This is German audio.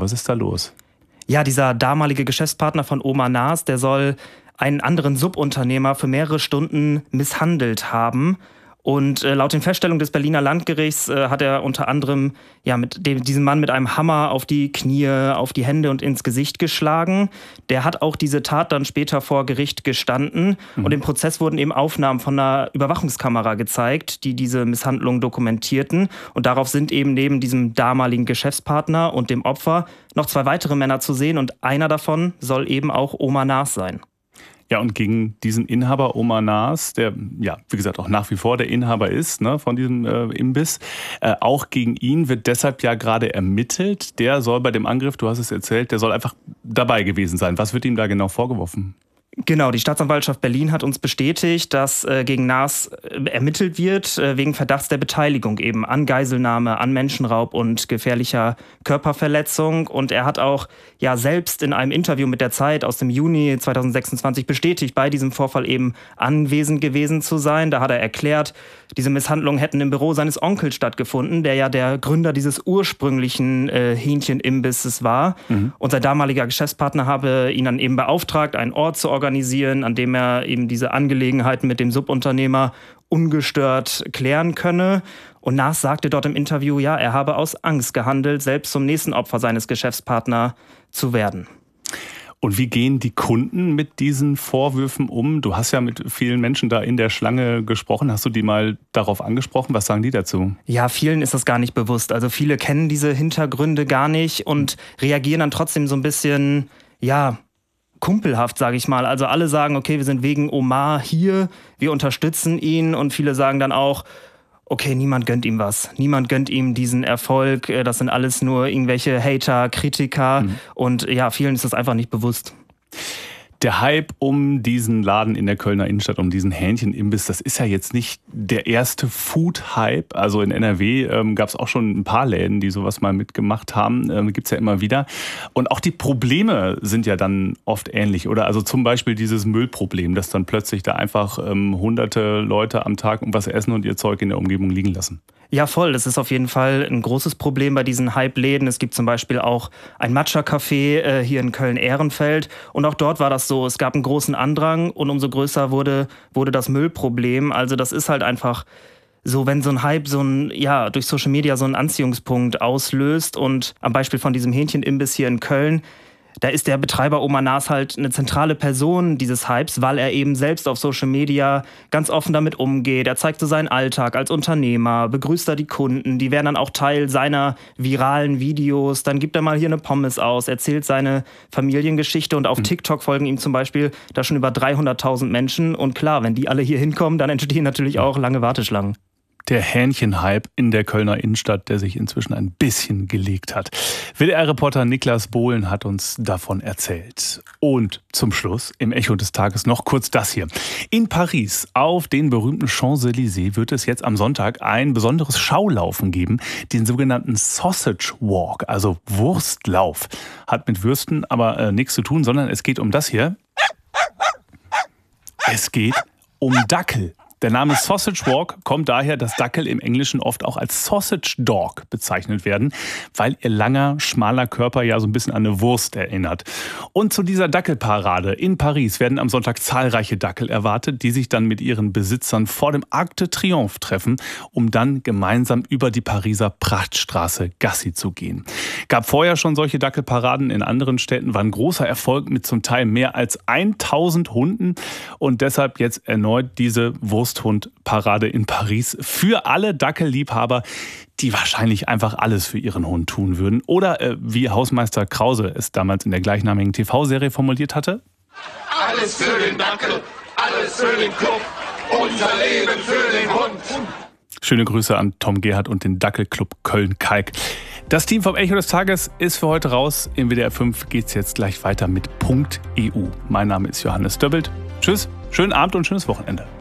Was ist da los? Ja, dieser damalige Geschäftspartner von Omar Naas, der soll einen anderen Subunternehmer für mehrere Stunden misshandelt haben. Und laut den Feststellungen des Berliner Landgerichts hat er unter anderem diesen Mann mit einem Hammer auf die Knie, auf die Hände und ins Gesicht geschlagen. Der hat auch diese Tat dann später vor Gericht gestanden. Und im Prozess wurden eben Aufnahmen von einer Überwachungskamera gezeigt, die diese Misshandlung dokumentierten. Und darauf sind eben neben diesem damaligen Geschäftspartner und dem Opfer noch 2 weitere Männer zu sehen. Und einer davon soll eben auch Omar Naas sein. Ja, und gegen diesen Inhaber Omar Naas, der, ja, wie gesagt, auch nach wie vor der Inhaber ist, ne, von diesem Imbiss, auch gegen ihn wird deshalb ja gerade ermittelt. Der soll bei dem Angriff, du hast es erzählt, der soll einfach dabei gewesen sein. Was wird ihm da genau vorgeworfen? Genau, die Staatsanwaltschaft Berlin hat uns bestätigt, dass gegen Naas ermittelt wird wegen Verdachts der Beteiligung eben an Geiselnahme, an Menschenraub und gefährlicher Körperverletzung. Und er hat auch selbst in einem Interview mit der Zeit aus dem Juni 2026 bestätigt, bei diesem Vorfall eben anwesend gewesen zu sein. Da hat er erklärt, diese Misshandlungen hätten im Büro seines Onkels stattgefunden, der ja der Gründer dieses ursprünglichen Hähnchenimbisses war. Und sein damaliger Geschäftspartner habe ihn dann eben beauftragt, einen Ort zu organisieren, an dem er eben diese Angelegenheiten mit dem Subunternehmer ungestört klären könne. Und Naas sagte dort im Interview, er habe aus Angst gehandelt, selbst zum nächsten Opfer seines Geschäftspartners zu werden. Und wie gehen die Kunden mit diesen Vorwürfen um? Du hast ja mit vielen Menschen da in der Schlange gesprochen. Hast du die mal darauf angesprochen? Was sagen die dazu? Ja, vielen ist das gar nicht bewusst. Also viele kennen diese Hintergründe gar nicht und reagieren dann trotzdem so ein bisschen, kumpelhaft, sage ich mal. Also alle sagen, okay, wir sind wegen Omar hier, wir unterstützen ihn. Und viele sagen dann auch, okay, niemand gönnt ihm was. Niemand gönnt ihm diesen Erfolg. Das sind alles nur irgendwelche Hater, Kritiker. Und vielen ist das einfach nicht bewusst. Der Hype um diesen Laden in der Kölner Innenstadt, um diesen Hähnchenimbiss, das ist ja jetzt nicht der erste Food-Hype. Also in NRW gab es auch schon ein paar Läden, die sowas mal mitgemacht haben. Gibt's ja immer wieder. Und auch die Probleme sind ja dann oft ähnlich. Oder also zum Beispiel dieses Müllproblem, dass dann plötzlich da einfach hunderte Leute am Tag was essen und ihr Zeug in der Umgebung liegen lassen. Ja, voll. Das ist auf jeden Fall ein großes Problem bei diesen Hype-Läden. Es gibt zum Beispiel auch ein Matcha-Café hier in Köln-Ehrenfeld. Und auch dort war das so. Es gab einen großen Andrang und umso größer wurde das Müllproblem. Also das ist halt einfach so, wenn so ein Hype durch Social Media so einen Anziehungspunkt auslöst. Und am Beispiel von diesem Hähnchenimbiss hier in Köln, da ist der Betreiber Omar Naas halt eine zentrale Person dieses Hypes, weil er eben selbst auf Social Media ganz offen damit umgeht. Er zeigt so seinen Alltag als Unternehmer, begrüßt da die Kunden, die werden dann auch Teil seiner viralen Videos. Dann gibt er mal hier eine Pommes aus, erzählt seine Familiengeschichte und auf TikTok folgen ihm zum Beispiel da schon über 300.000 Menschen. Und klar, wenn die alle hier hinkommen, dann entstehen natürlich auch lange Warteschlangen. Der Hähnchenhype in der Kölner Innenstadt, der sich inzwischen ein bisschen gelegt hat. WDR-Reporter Niklas Bohlen hat uns davon erzählt. Und zum Schluss im Echo des Tages noch kurz das hier. In Paris auf den berühmten Champs-Élysées wird es jetzt am Sonntag ein besonderes Schaulaufen geben, den sogenannten Sausage Walk, also Wurstlauf. Hat mit Würsten aber nichts zu tun, sondern es geht um das hier. Es geht um Dackel. Der Name Sausage Walk kommt daher, dass Dackel im Englischen oft auch als Sausage Dog bezeichnet werden, weil ihr langer, schmaler Körper ja so ein bisschen an eine Wurst erinnert. Und zu dieser Dackelparade in Paris werden am Sonntag zahlreiche Dackel erwartet, die sich dann mit ihren Besitzern vor dem Arc de Triomphe treffen, um dann gemeinsam über die Pariser Prachtstraße Gassi zu gehen. Gab vorher schon solche Dackelparaden in anderen Städten, war ein großer Erfolg mit zum Teil mehr als 1000 Hunden und deshalb jetzt erneut diese Wursthundparade in Paris für alle Dackelliebhaber, die wahrscheinlich einfach alles für ihren Hund tun würden. Oder wie Hausmeister Krause es damals in der gleichnamigen TV-Serie formuliert hatte: Alles für den Dackel, alles für den Club, unser Leben für den Hund. Schöne Grüße an Tom Gerhardt und den Dackelclub Köln-Kalk. Das Team vom Echo des Tages ist für heute raus. Im WDR 5 geht's jetzt gleich weiter mit .eu. Mein Name ist Johannes Döbbelt. Tschüss, schönen Abend und schönes Wochenende.